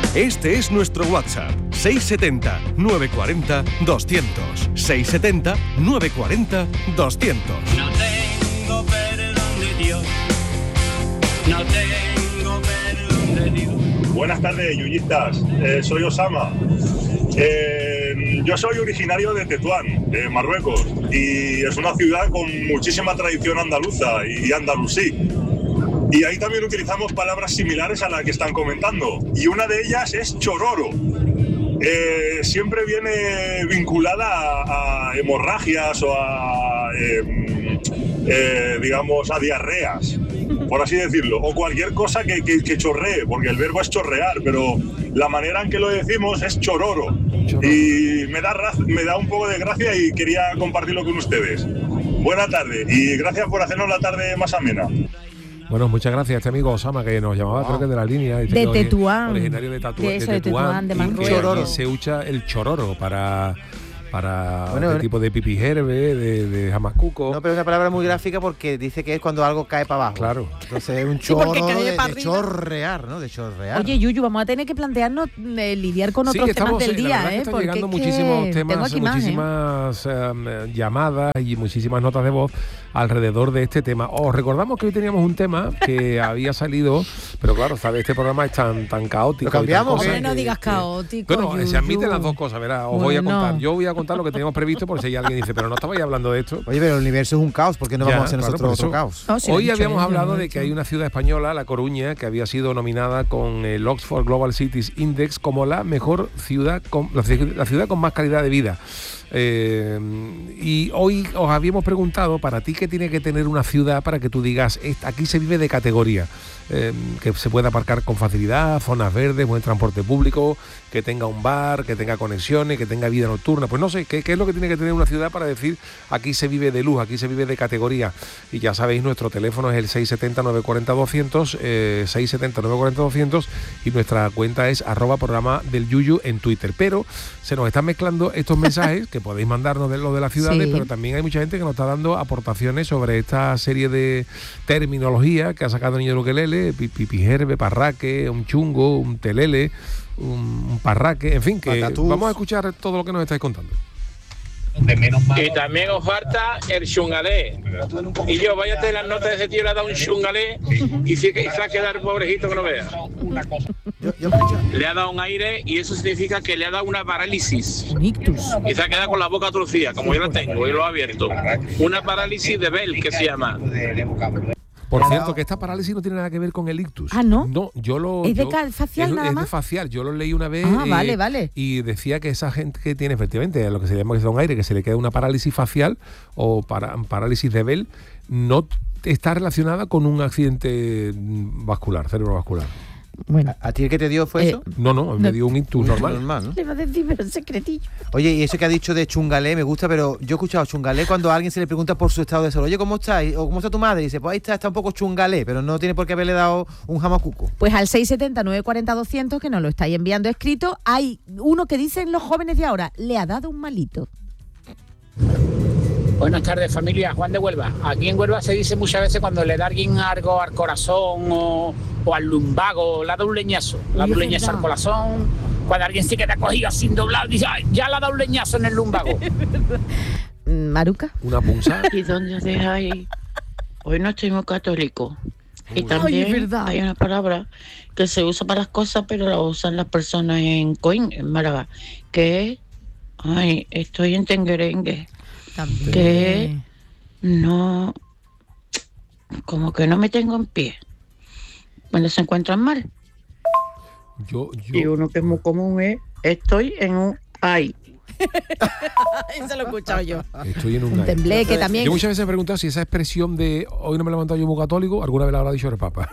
Este es nuestro WhatsApp, 670 940 200. 670 940 200. No tengo perdón de Dios. No tengo perdón de Dios. Buenas tardes, yuyistas. Soy Osama. Yo soy originario de Tetuán, de Marruecos, y es una ciudad con muchísima tradición andaluza y andalusí. Y ahí también utilizamos palabras similares a las que están comentando. Y una de ellas es chororo. Siempre viene vinculada a hemorragias o a, digamos, a diarreas, por así decirlo. O cualquier cosa que chorree, porque el verbo es chorrear, pero la manera en que lo decimos es chororo. Y me da un poco de gracia y quería compartirlo con ustedes. Buena tarde y gracias por hacernos la tarde más amena. Bueno, muchas gracias a este amigo Osama que nos llamaba, creo que de la línea. De Tetuán. Originario de Tetuán, de y Marruecos. se usa el chororo para Bueno, este tipo de pipijerbe, de jamacuco. No, pero es una palabra muy gráfica porque dice que es cuando algo cae para abajo. Claro. Entonces es un Sí, porque chorro cae de para arriba. chorrear, ¿no? De chorrear. Oye, Yuyu, vamos a tener que plantearnos lidiar con otros temas del día, la verdad que están llegando porque muchísimos tengo temas, aquí más, muchísimas llamadas y muchísimas notas de voz alrededor de este tema. Os recordamos que hoy teníamos un tema que había salido, pero claro, ¿sabes? Este programa es tan caótico. ¿Lo cambiamos? Hombre, no digas caótico. Bueno, Yuyu. se admiten las dos cosas, verás. Os voy a contar. Yo voy a contar lo que teníamos previsto por si hay alguien dice, pero no estabais hablando de esto. Oye, pero el universo es un caos, ¿por qué no Ya, vamos a hacer claro, nosotros por otro eso. caos? Oh, sí, lo Hoy he dicho habíamos él, hablado lo he de dicho. que hay una ciudad española, La Coruña, que había sido nominada con el Oxford Global Cities Index como la mejor ciudad, la ciudad con más calidad de vida. Y hoy os habíamos preguntado, para ti, ¿qué tiene que tener una ciudad para que tú digas, aquí se vive de categoría? Que se pueda aparcar con facilidad, zonas verdes, buen transporte público, que tenga un bar, que tenga conexiones, que tenga vida nocturna. Pues no sé, ¿qué es lo que tiene que tener una ciudad para decir aquí se vive de luz, aquí se vive de categoría? Y ya sabéis, nuestro teléfono es el 670-940-200, 670-940-200, y nuestra cuenta es @programa del Yuyu en Twitter. Pero se nos están mezclando estos mensajes que podéis mandarnos de lo de las ciudades, Sí. pero también hay mucha gente que nos está dando aportaciones sobre esta serie de terminología que ha sacado el niño del ukelele, pipijerbe, parraque, un chungo, un telele, un parraque, en fin, que Patatús. vamos a escuchar todo lo que nos estáis contando. Y también os falta el chungalé. Y yo, váyate las notas de ese tío, le ha dado un chungalé y se ha quedado el pobrecito que no vea. Le ha dado un aire y eso significa que le ha dado una parálisis. Un ictus. Y se ha quedado con la boca torcida, como yo la tengo, y lo ha abierto. Una parálisis de Bell, que se llama. Por cierto, que esta parálisis no tiene nada que ver con el ictus. Ah, ¿no? No, ¿Es de facial nada es más? de facial. Yo lo leí una vez. Ah, vale. Y decía que esa gente que tiene efectivamente lo que se llama que es un aire, que se le queda una parálisis facial o parálisis de Bell, no está relacionada con un accidente vascular, cerebrovascular. Bueno, ¿A ti el que te dio fue eso? No, me dio un ictus normal. ¿no? le va a decir, pero es secretillo. Oye, y eso que ha dicho de chungalé me gusta, pero yo he escuchado chungalé cuando a alguien se le pregunta por su estado de salud. Oye, ¿cómo estás? O ¿cómo está tu madre? Y dice, pues ahí está un poco chungalé, pero no tiene por qué haberle dado un jamacuco. Pues al 670-940-200, que nos lo estáis enviando escrito, hay uno que dicen los jóvenes de ahora, le ha dado un malito. Buenas tardes, familia. Juan de Huelva. Aquí en Huelva se dice muchas veces cuando le da alguien algo al corazón o al lumbago, le ha dado un leñazo. Le ha dado un leñazo al corazón. Cuando alguien se queda cogido así doblado, dice, "Ay, ya le ha dado un leñazo en el lumbago". Maruca. Una punza. ¿Y dónde os dejáis? Hoy no estoy muy católico. Y Ay, también es verdad. hay una palabra que se usa para las cosas, pero la usan las personas en Coín, en Málaga, que es, ay, estoy en tenguerengue. También. Que no, como que no me tengo en pie cuando se encuentran mal. Y uno que es muy común es estoy en un ay. Eso lo he escuchado yo. Estoy en un tembleque también. Yo muchas veces me he preguntado si esa expresión de hoy no me he levantado yo muy católico, alguna vez la habrá dicho el Papa.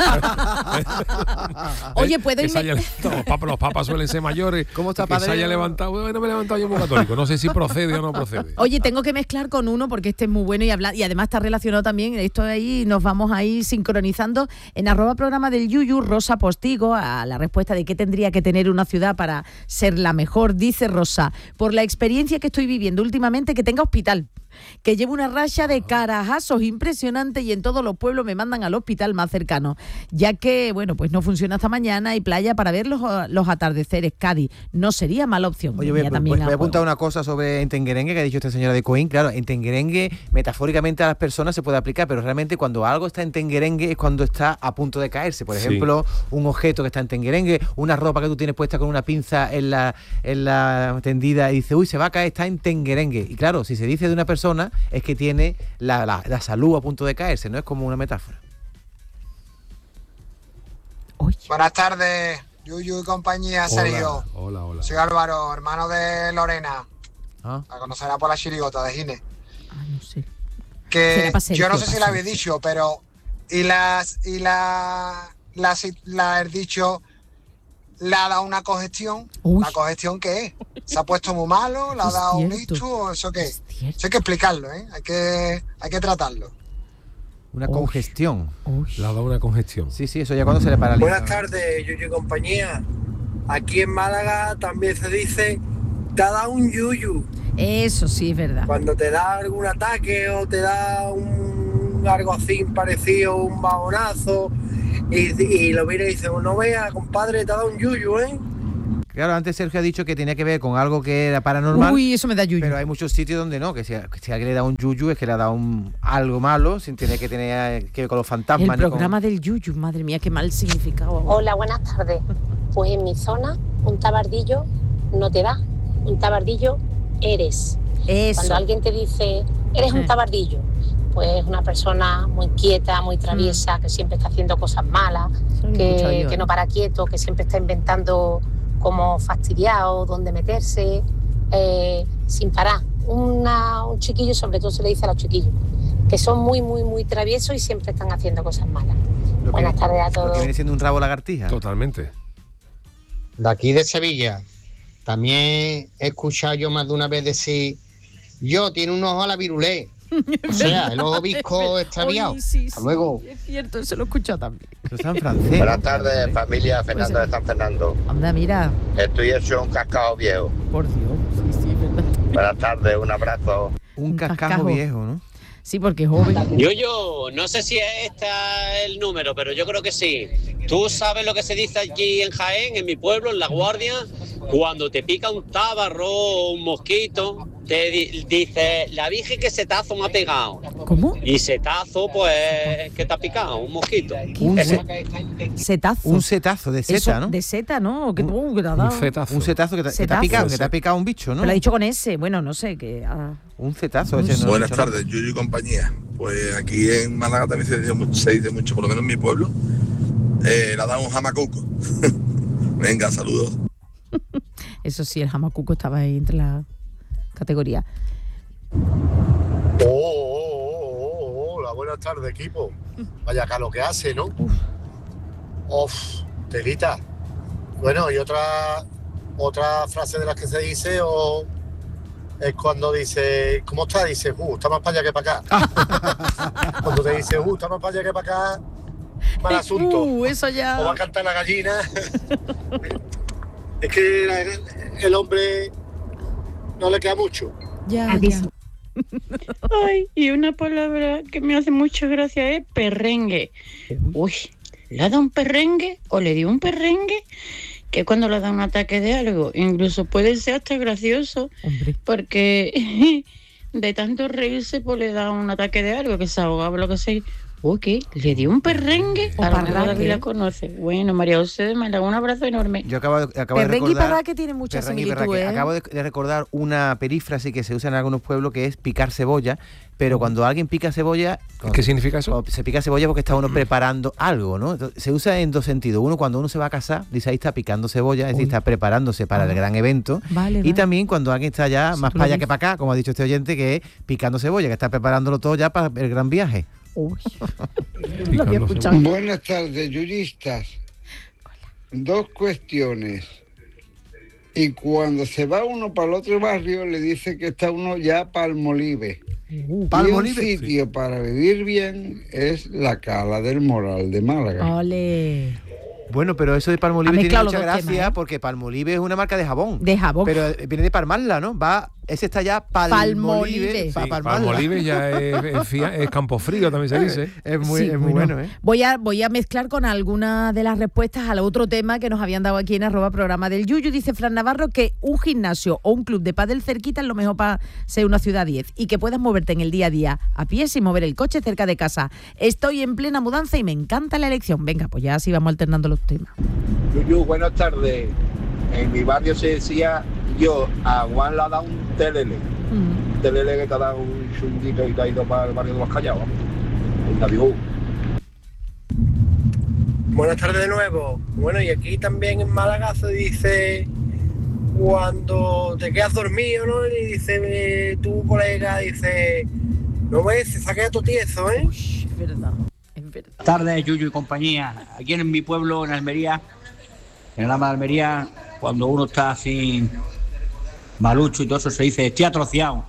Oye, puedo los papas suelen ser mayores. ¿Cómo está, que padre? se haya levantado, hoy no me he levantado yo muy católico. No sé si procede o no procede. Oye, tengo que mezclar con uno porque este es muy bueno y además está relacionado también, esto ahí nos vamos ahí sincronizando en @programa del Yuyu. Rosa Postigo, a la respuesta de qué tendría que tener una ciudad para ser la mejor, dice Rosa, por la experiencia que estoy viviendo últimamente, que tenga hospital. que llevo una racha de carajazos impresionante y en todos los pueblos me mandan al hospital más cercano, ya que, bueno, pues no funciona hasta mañana y playa para ver los atardeceres. Cádiz no sería mala opción. Oye, voy a apuntar una cosa sobre Entenguerengue que ha dicho esta señora de Coín. Claro, Entenguerengue metafóricamente a las personas se puede aplicar, pero realmente cuando algo está en Tenguerengue es cuando está a punto de caerse. Por ejemplo, un objeto que está en Tenguerengue, una ropa que tú tienes puesta con una pinza en la tendida y dice, uy, se va a caer, está en Tenguerengue. Y claro, si se dice de una persona es que tiene la salud a punto de caerse, no es como una metáfora. Buenas tardes, Yuyu y compañía, Sergio. Hola. Soy Álvaro, hermano de Lorena. La conocerá por la chirigota de Gine. No sé. Que yo no sé si la habéis dicho, pero la he dicho, le ha dado una congestión. ¿La congestión qué es? ¿Se ha puesto muy malo? ¿Le ha dado un ictus? ¿O eso qué es? Eso hay que explicarlo, ¿eh? Hay que tratarlo. Una congestión. Le ha dado una congestión. Sí, eso ya cuando se le paraliza. Buenas tardes, Yuyu y compañía. Aquí en Málaga también se dice, te ha dado un yuyu. Eso sí es verdad. Cuando te da algún ataque o te da algo así parecido, un bajonazo, y lo mira y dice, no vea, compadre, te ha dado un yuyu, ¿eh? Claro, antes Sergio ha dicho que tenía que ver con algo que era paranormal. Uy, eso me da yuyu. Pero hay muchos sitios donde no, que si alguien le da un yuyu es que le ha dado algo malo, sin tener que ver con los fantasmas. El programa del yuyu, madre mía, qué mal significado. Hola, buenas tardes. Pues en mi zona, un tabardillo no te da, un tabardillo eres. Eso. Cuando alguien te dice, eres un tabardillo, pues es una persona muy inquieta, muy traviesa, que siempre está haciendo cosas malas, que no para quieto, que siempre está inventando como fastidiado, dónde meterse, sin parar. Un chiquillo, sobre todo se le dice a los chiquillos, que son muy, muy, muy traviesos y siempre están haciendo cosas malas. Buenas tardes a todos. Lo que viene siendo un rabo lagartija. Totalmente. De aquí de Sevilla, también he escuchado yo más de una vez decir, yo tiene un ojo a la virulé. O sea, el ojo visco extraviado. Hasta luego. Es cierto, eso lo he escuchado también. Eso está en francés. Buenas tardes, familia Fernando de San Fernando. Anda, mira. Estoy hecho un cascado viejo. Por Dios, sí, verdad. Buenas tardes, un abrazo. Un cascajo viejo, ¿no? Sí, porque es joven. Yo, no sé si es el número, pero yo creo que sí. Tú sabes lo que se dice aquí en Jaén, en mi pueblo, en La Guardia, cuando te pica un tábaro o un mosquito, te dice, la virgen que setazo me ha pegado. ¿Cómo? Y setazo, pues, que te ha picado, un mosquito. Setazo. Un setazo de seta, eso, ¿no? De seta, ¿no? Que te ha dado. Un setazo que te ha picado, que te ha picado un bicho, ¿no? Me lo ha dicho con ese, bueno, no sé, que... Un cetazo. Buenas tardes, Yuyu y compañía. Pues aquí en Málaga también se dice mucho, por lo menos en mi pueblo, le ha dado un jamacuco. Venga, saludos. Eso sí, el jamacuco estaba ahí entre la categoría. Hola, buenas tardes, equipo. Vaya acá lo que hace, ¿no? Telita. Bueno, y otra frase de las que se dice es cuando dice, ¿cómo está? Dice, está más para allá que para acá. Cuando te dice, está más para allá que para acá, mal asunto. Eso ya. O va a cantar la gallina. Es que el hombre no le queda mucho. Ya. Ay, y una palabra que me hace mucha gracia es perrengue. Uy, ¿le ha dado un perrengue o le dio un perrengue? Que cuando le da un ataque de algo, incluso puede ser hasta gracioso. Hombre. Porque de tanto reírse, pues le da un ataque de algo, que se ahogaba, lo que sea. Uy, ¿qué? ¿Le dio un perrengue? O a lo mejor parraque. David la conoce. Bueno, María José, me da un abrazo enorme. Yo acabo de Perrengue recordar... y parraque tiene mucha similitud, ¿eh? Acabo de recordar una perífrase que se usa en algunos pueblos, que es picar cebolla, pero cuando alguien pica cebolla... ¿Qué significa eso? Se pica cebolla porque está uno preparando algo, ¿no? Entonces, se usa en dos sentidos. Uno, cuando uno se va a casar, dice ahí está picando cebolla, es decir, está preparándose para el gran evento. Vale. También cuando alguien está ya más tú para lo allá que para acá, como ha dicho este oyente, que es picando cebolla, que está preparándolo todo ya para el gran viaje. Uy. Lo había escuchado. Buenas tardes, yuyistas. Dos cuestiones. Y cuando se va uno para el otro barrio, le dice que está uno ya Palmolive. Y un sitio para vivir bien es la Cala del Moral de Málaga. Ole. Bueno, pero eso de Palmolive tiene mezclado mucha los dos gracia, temas, ¿eh? porque Palmolive es una marca de jabón. De jabón. Pero viene de palmarla, ¿no? Va Ese está ya Palmolive. Sí, Palmolive ya es campo frío, también se dice. Es muy bueno, ¿eh? Voy a mezclar con algunas de las respuestas al otro tema que nos habían dado aquí en @programa del Yuyu. Dice Fran Navarro que un gimnasio o un club de pádel cerquita es lo mejor para ser una ciudad 10 y que puedas moverte en el día a día a pie sin mover el coche cerca de casa. Estoy en plena mudanza y me encanta la elección. Venga, pues ya así vamos alternando los temas. Yuyu, buenas tardes. En mi barrio se decía yo, a Juan le ha dado un telele. Telele que te ha dado un chundito y te ha ido para el barrio de los Callados. Un David. Buenas tardes de nuevo. Bueno, y aquí también en Málaga se dice cuando te quedas dormido, ¿no? Y dice tu colega, dice, no ves, se saca tu tieso, ¿eh? Uy, es verdad. Tardes, Yuyu y compañía. Aquí en mi pueblo, en Almería, en el Alma de Almería, cuando uno está así malucho y todo eso, se dice, estoy atrociado.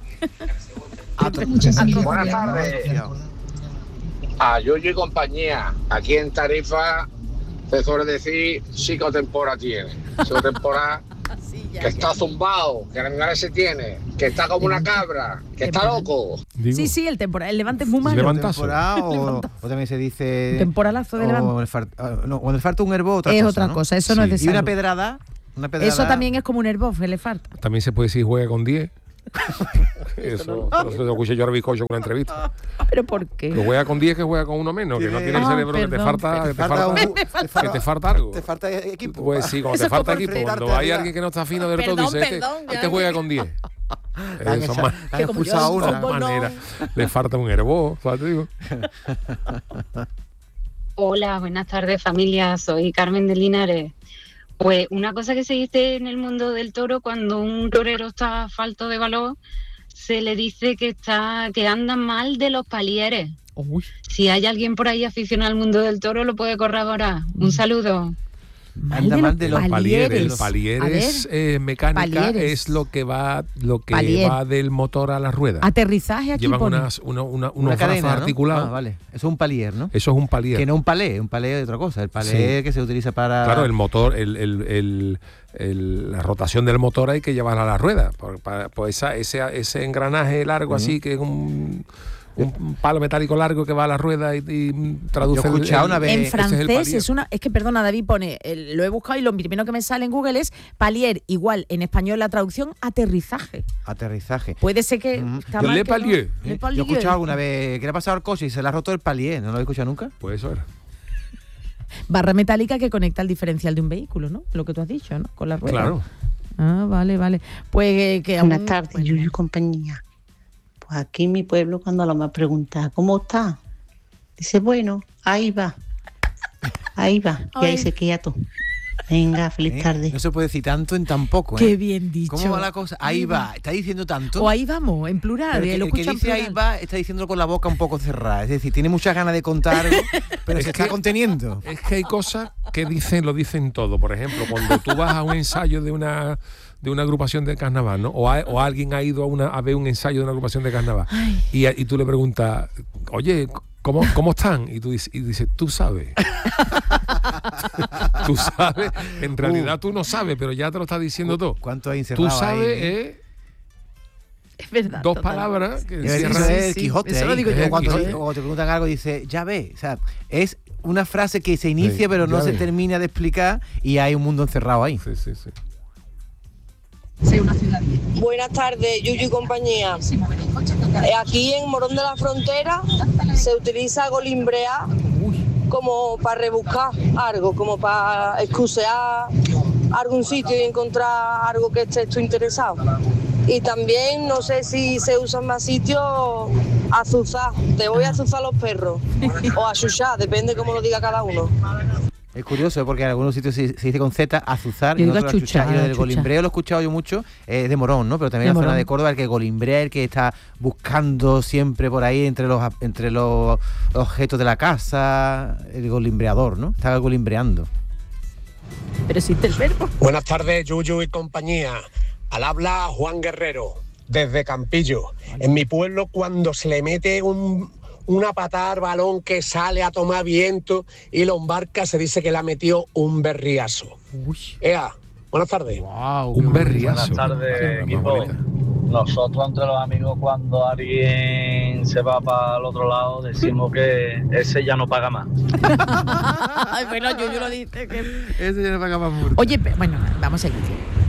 Buenas tardes. A Yuyu y compañía. Aquí en Tarifa se suele decir psicotempora tiene. Psicotempora que está zumbado, que la se tiene, que está como una cabra, que está loco. Sí, el temporal, el levante es muy malo. O también se dice temporalazo de levante. Cuando le falta un herbo, es otra cosa, eso no es de salud. Y una pedrada. Eso también es como un herbo, que le falta. También se puede decir juega con 10. Eso lo escuché yo a Bizcocho con una entrevista. ¿Pero por qué? Que juega con 10, que juega con uno menos, que no tiene el cerebro, que te falta algo. Te falta equipo. Pues sí, cuando te falta equipo, cuando hay alguien que no está fino del todo, dice, este juega con 10. Eso manera. Le falta un herbo, ¿sabes? Te digo. Hola, buenas tardes familia, soy Carmen de Linares. Pues una cosa que se dice en el mundo del toro, cuando un torero está falto de valor, se le dice que anda mal de los palieres. Uy. Si hay alguien por ahí aficionado al mundo del toro, lo puede corroborar. Un saludo. Anda mal de los palieres. Palieres mecánica palieres. Es lo que va del motor a la rueda. Aterrizaje aquí. Llevan pone. unos brazos articulados. Vale. Eso es un palier, ¿no? Eso es un palier. Que no un palé es otra cosa. El palé que se utiliza para... Claro, el motor, la rotación del motor hay que llevarla a la rueda. Pues ese engranaje largo así, que es un palo metálico largo que va a la rueda y traduce. Yo he escuchado una vez. En francés es que perdona David, pone, lo he buscado y lo primero que me sale en Google es palier, igual en español la traducción aterrizaje. Puede ser que está mal Le palier. Yo he escuchado alguna vez que le ha pasado al coche y se le ha roto el palier, ¿no lo he escuchado nunca? Pues eso era. Barra metálica que conecta el diferencial de un vehículo, ¿no? Lo que tú has dicho, ¿no? Con la rueda. Claro. Ah, vale. Pues que buenas tardes, Yuyu y compañía. Pues aquí en mi pueblo, cuando lo me pregunta, ¿cómo está? Dice, bueno, ahí va. Y ahí se queda todo. Venga, feliz tarde. No se puede decir tanto en tan poco, ¿eh? Qué bien dicho. ¿Cómo va la cosa? Ahí va. ¿Está diciendo tanto? O ahí vamos, en plural. El que dice ahí va está diciéndolo con la boca un poco cerrada. Es decir, tiene muchas ganas de contar algo, pero se está conteniendo. Es que hay cosas que lo dicen todo. Por ejemplo, cuando tú vas a un ensayo de una agrupación de carnaval, ¿no? O alguien ha ido a ver un ensayo de una agrupación de carnaval y tú le preguntas, oye, ¿cómo están? Y tú dices, tú sabes. Tú sabes. En realidad tú no sabes, pero ya te lo está diciendo todo. ¿Cuánto hay encerrado? Tú sabes, ahí, Es verdad. Dos palabras que eso es el Quijote. Eso lo digo yo. Cuando te preguntan algo, dice, ya ves. O sea, es una frase que se inicia, pero no se termina de explicar y hay un mundo encerrado ahí. Sí. Buenas tardes, Yuyu y compañía. Aquí en Morón de la Frontera se utiliza golimbrear como para rebuscar algo, como para excusear algún sitio y encontrar algo que estés tú interesado. Y también, no sé si se usa en más sitios, azuzar. Te voy a azuzar los perros. O achuchar, depende cómo lo diga cada uno. Es curioso porque en algunos sitios se dice con Z, azuzar, y en otros achuchar. Y lo del golimbreo lo he escuchado yo mucho, de Morón, ¿no? Pero también en la zona de Córdoba, el que golimbrea, el que está buscando siempre por ahí entre los objetos de la casa, el golimbreador, ¿no? Está golimbreando. Pero existe el verbo. Buenas tardes, Yuyu y compañía. Al habla Juan Guerrero, desde Campillo. En mi pueblo, cuando se le mete una patada al balón que sale a tomar viento y lo embarca, se dice que le ha metido un berriazo. Buenas tardes. Wow, un berriazo. Buenas tardes, equipo. Nosotros entre los amigos, cuando alguien se va para el otro lado, decimos que ese ya no paga más. Bueno, yo lo dice que... Ese ya no paga más mucho. Oye, bueno, vamos a ir.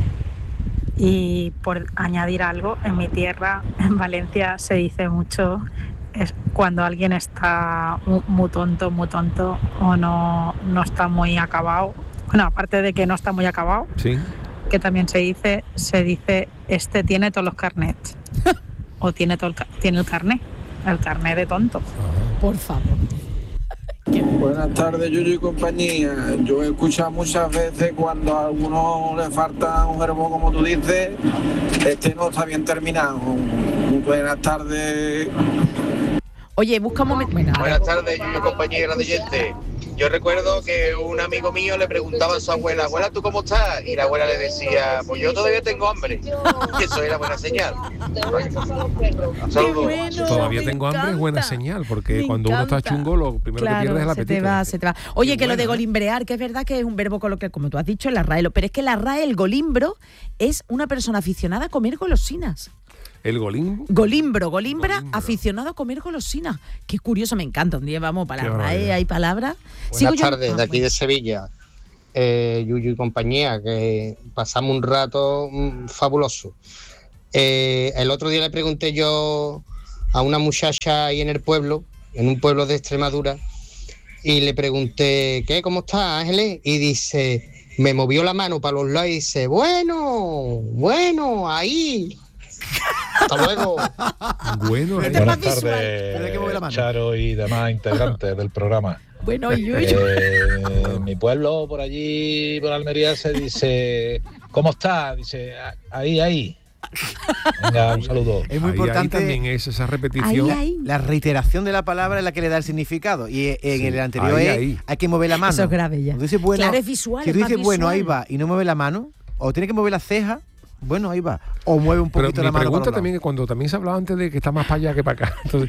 Y por añadir algo, en mi tierra, en Valencia, se dice mucho es cuando alguien está muy tonto o no está muy acabado. Bueno, aparte de que no está muy acabado, sí, que también se dice este tiene todos los carnets o tiene el carnet de tonto. Por favor. Buenas tardes, Yuyu y compañía. Yo he escuchado muchas veces cuando a alguno le falta un verbo, como tú dices, no está bien terminado. Buenas tardes. Oye, busca un momento. Buenas tardes, Yuyu y compañía grandillente. Yo recuerdo que un amigo mío le preguntaba a su abuela, abuela, ¿tú cómo estás? Y la abuela le decía, pues yo todavía tengo hambre. Y eso era buena señal. Saludos. Bueno, todavía tengo hambre es buena señal, porque cuando uno está chungo, lo primero que pierde es el apetito. Se te va. Oye, que lo de golimbrear, que es verdad que es un verbo coloquial, como tú has dicho, en la RAE. Pero es que la RAE, el golimbro, es una persona aficionada a comer golosinas. ¿El golimbro? Golimbra, aficionado a comer golosinas. Qué curioso, me encanta. Un día vamos para la RAE, hay palabras. Buenas tardes, de aquí de Sevilla. Yuyu y compañía, que pasamos un rato fabuloso. El otro día le pregunté yo a una muchacha ahí en el pueblo, en un pueblo de Extremadura, y le pregunté, ¿qué? ¿Cómo está, Ángeles? Y dice, me movió la mano para los lados y dice, bueno, ahí. Hasta luego. Bueno, buenas tardes, Charo y demás integrantes del programa. Bueno, Yuyu. En mi pueblo, por allí, por Almería, se dice, ¿cómo está? Dice, ahí. Venga, un saludo. Es muy importante también es esa repetición. La reiteración de la palabra es la que le da el significado. Y en el anterior hay que mover la mano. Eso es grave ya. Cuando dices, bueno, claro, es visual. Si tú dices, bueno, ahí va, y no mueve la mano, o tiene que mover la ceja, bueno, ahí va. O mueve un poquito la mano. Mi pregunta también es cuando también se hablaba antes de que está más para allá que para acá. Entonces,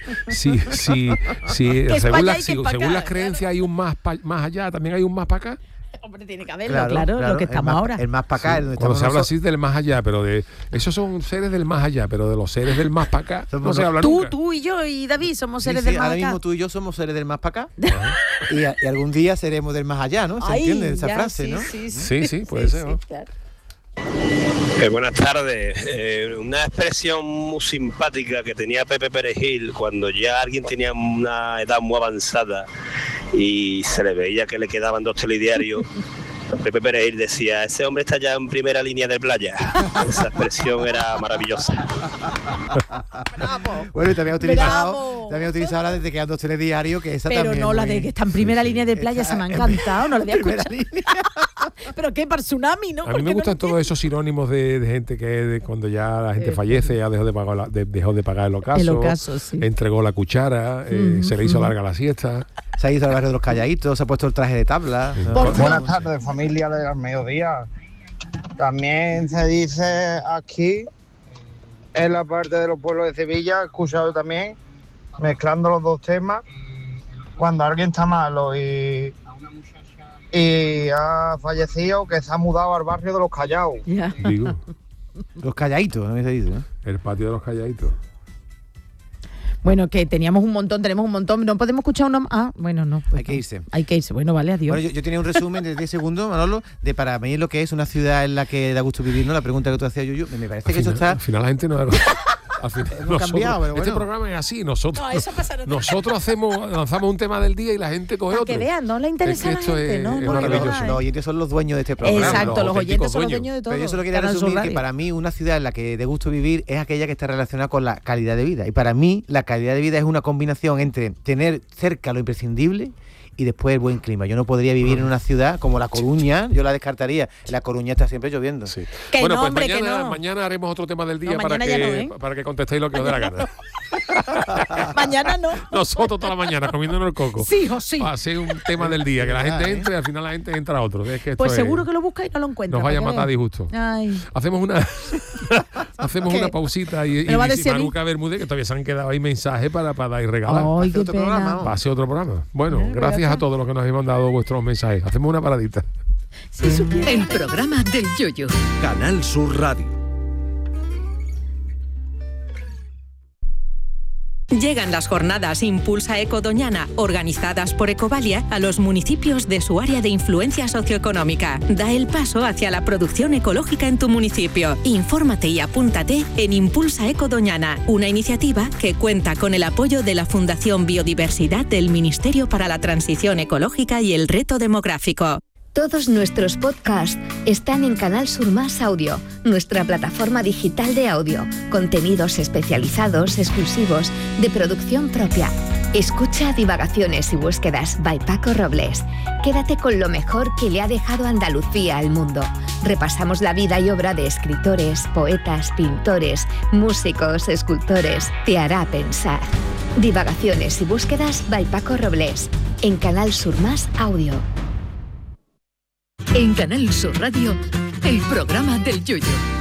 según las creencias hay un más allá, también hay un más para acá. Hombre, tiene que haberlo, claro, lo que estamos ahora. El más para acá. Sí, cuando se habla así del más allá, pero de esos son seres del más allá, pero de los seres del más para acá no se habla nunca. Tú y yo y David somos seres del más ahora acá. Mismo tú y yo somos seres del más para acá. y algún día seremos del más allá, ¿no? ¿Se entiende esa frase, no? Sí, puede ser, ¿no? Claro. Buenas tardes. Una expresión muy simpática que tenía Pepe Perejil cuando ya alguien tenía una edad muy avanzada y se le veía que le quedaban 2 telediarios. Pepe Perejil decía, ese hombre está ya en primera línea de playa. Esa expresión era maravillosa. Bravo. Bueno, y también ha utilizado la de que quedan 2 telediarios, que esa pero también. Pero no, la de que está en primera línea de playa se me ha encantado, no la había escuchado. Pero qué, para tsunami, ¿no? A mí me gustan todos esos sinónimos de gente que cuando ya la gente fallece, ya dejó de pagar el ocaso, sí. Entregó la cuchara, se le hizo larga la siesta. Se ha ido al barrio de los Calladitos, se ha puesto el traje de tabla. Buenas tardes, familia del mediodía. También se dice aquí, en la parte de los pueblos de Sevilla, he escuchado también, mezclando los dos temas, cuando alguien está malo y ha fallecido, que se ha mudado al barrio de los Callados. Yeah. Digo. Los Calladitos, también se dice, ¿no? El patio de los Calladitos. Bueno, que tenemos un montón, no podemos escuchar uno más. Ah, bueno, no. Pues hay que irse. Bueno, vale, adiós. Bueno, yo tenía un resumen de 10 segundos, Manolo, de para mí lo que es una ciudad en la que da gusto vivir, ¿no? La pregunta que tú hacías, Yuyu, me parece que eso está... Al final la gente no... Hemos cambiado, pero bueno. Este programa es así, nosotros no lanzamos un tema del día y la gente coge otro. Que vean, no le interesa a la gente, ¿no? Es maravilloso. Los oyentes son los dueños de este programa. Exacto, los oyentes son los dueños de todo. Pero yo solo quería resumir que para mí una ciudad en la que de gusto vivir es aquella que está relacionada con la calidad de vida. Y para mí la calidad de vida es una combinación entre tener cerca lo imprescindible y después el buen clima. Yo no podría vivir en una ciudad como La Coruña, yo la descartaría. La Coruña está siempre lloviendo. Sí. Que bueno, no, pues hombre, mañana haremos otro tema del día no, para que contestéis lo que os dé la gana. Mañana no. Nosotros toda la mañana comiéndonos el coco. Sí, sí. Para hacer un tema del día, que la gente entre y al final la gente entra a otro. Es que pues seguro que lo busca y no lo encuentra. Nos vaya a matar disgusto. Ay. Hacemos una pausita y Maruca Bermúdez, que todavía se han quedado ahí mensajes para dar y regalar. Ay, qué pena. Va a ser otro programa. Bueno, gracias a todos los que nos habéis mandado vuestros mensajes. Hacemos una paradita. El programa del Yoyo. Canal Sur Radio. Llegan las jornadas Impulsa Eco Doñana, organizadas por Ecovalia, a los municipios de su área de influencia socioeconómica. Da el paso hacia la producción ecológica en tu municipio. Infórmate y apúntate en Impulsa Eco Doñana, una iniciativa que cuenta con el apoyo de la Fundación Biodiversidad del Ministerio para la Transición Ecológica y el Reto Demográfico. Todos nuestros podcasts están en Canal Sur Más Audio, nuestra plataforma digital de audio, contenidos especializados, exclusivos, de producción propia. Escucha Divagaciones y Búsquedas by Paco Robles. Quédate con lo mejor que le ha dejado Andalucía al mundo. Repasamos la vida y obra de escritores, poetas, pintores, músicos, escultores. Te hará pensar. Divagaciones y Búsquedas by Paco Robles, en Canal Sur Más Audio. En Canal Sur Radio, el programa del Yoyo.